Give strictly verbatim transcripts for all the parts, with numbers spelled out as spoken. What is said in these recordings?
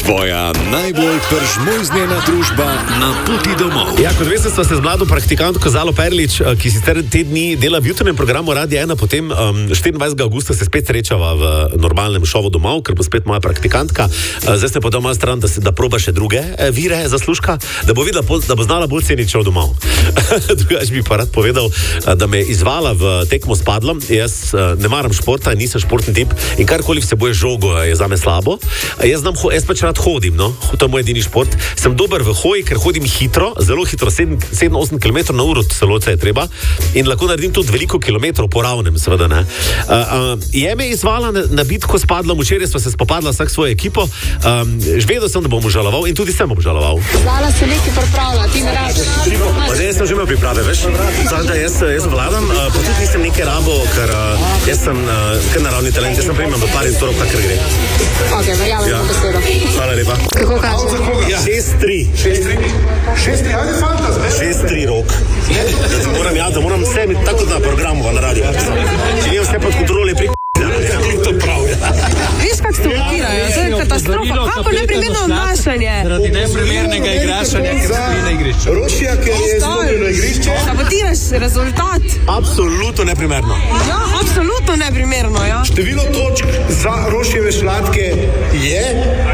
Tvoja najbolj peržmojznjena družba na poti domov. Ja, kot veste, sva se z mlado praktikantko Zalo Perlič, ki sicer te dni dela v jutrnem programu Radia ena, potem um, štiriindvajsetega avgusta se spet srečava v normalnem šovu domov, ker bo spet moja praktikantka. Uh, zdaj ste pa doma stran, da, se, da proba še druge eh, vire zaslužka, da bo videla, da bo znala bolj ceniti šov domov. Drugač bi pa rad povedal, da me je izvala v tekmo s padlom. Jaz uh, ne maram športa, nisem športni tip in karkoli vsebuje žogo je zame slabo. Uh, jaz, znam, jaz pač rad hodim, no? To je moj edini šport. Sem dober v hoji, ker hodim hitro, zelo hitro, sedem osem kilometrov na uro, celo je treba, in lahko naredim tudi veliko kilometrov po ravnem, seveda ne. Uh, uh, je me izvala na, na bitko s padlom, včeraj sva se spopadla vsak svojo ekipo, um, vedel sem, da bom obžaloval in tudi sem obžaloval. Zala se nekaj pripravlja, ti ne rabiš. Zdaj, jaz sem že imel priprave, veš, samo da jaz, jaz vladam, uh, pa tudi nisem nekaj rabo, ker uh, jaz sem uh, kar naravni talent, jaz sem prej imam do par in torov, kakor gre. Ok, verjamem ja. Po besedo. Hvala lepa. Kako kaže? Ja. šest tri. šest tri? šest tri, ajde fantas, ne? šest tri rok. Da se moram, ja, da moram vse imeti tako na programu, na radiju. Če nijem vse pod kontroli, pri k***a, to prav, ja. Viš, kak se blokirajo, to je katastrofa. Kako neprimerno odnašanje? Zaradi neprimernega igrašanja, ker stoji na igrišču. Rošija, ker je izgubljeno igrišče. Sabotiraš rezultat. Absolutno neprimerno. Ja, absolutno neprimerno, ja. Število točk za Rošijeve šlatke je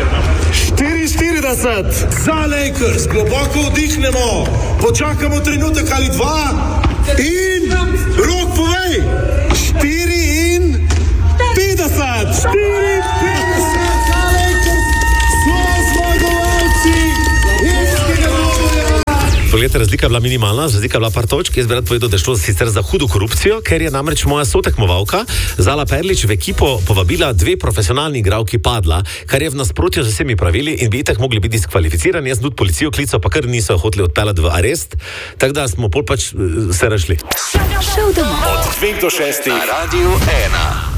štiriinštirideset. Za Lakers globoko vdihnemo, počakamo trenutek ali dva in Rok povej, štiri in petdeset. štiri in petdeset za Lakers. Smo zmagovalci irskega dvoboja. Poglejte, razlika je bila minimalna, razlika je bila par točk. Jaz bi rad povedal, da je šlo sicer za hudo korupcijo, ker je namreč moja sotekmovalka Zala Perlič v ekipo povabila dve profesionalni igralki padla, kar je v nasprotju z vsemi pravili in bi itak mogli biti diskvalificirani. Jaz sem tudi policijo klical, pa kar niso hoteli odpeljati v arest, tako da smo pol pač se rešili. Od dveh do šestih na Radiu ena.